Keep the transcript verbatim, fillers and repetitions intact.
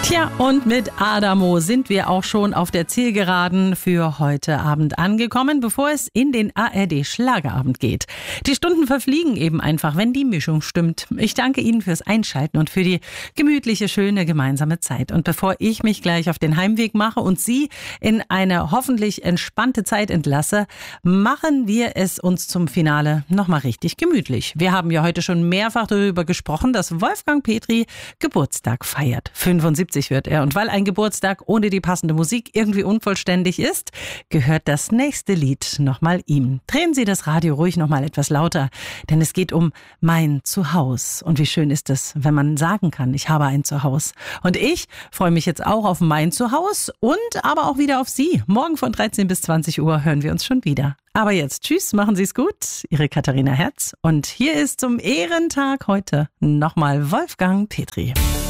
Tja, und mit Adamo sind wir auch schon auf der Zielgeraden für heute Abend angekommen, bevor es in den A R D-Schlagerabend geht. Die Stunden verfliegen eben einfach, wenn die Mischung stimmt. Ich danke Ihnen fürs Einschalten und für die gemütliche, schöne gemeinsame Zeit. Und bevor ich mich gleich auf den Heimweg mache und Sie in eine hoffentlich entspannte Zeit entlasse, machen wir es uns zum Finale nochmal richtig gemütlich. Wir haben ja heute schon mehrfach darüber gesprochen, dass Wolfgang Petri Geburtstag feiert. fünfundsiebzig wird er. Und weil ein Geburtstag ohne die passende Musik irgendwie unvollständig ist, gehört das nächste Lied nochmal ihm. Drehen Sie das Radio ruhig nochmal etwas lauter, denn es geht um mein Zuhause. Und wie schön ist es, wenn man sagen kann, ich habe ein Zuhause. Und ich freue mich jetzt auch auf mein Zuhause und aber auch wieder auf Sie. Morgen von dreizehn bis zwanzig Uhr hören wir uns schon wieder. Aber jetzt tschüss, machen Sie es gut. Ihre Katharina Herz. Und hier ist zum Ehrentag heute nochmal Wolfgang Petri.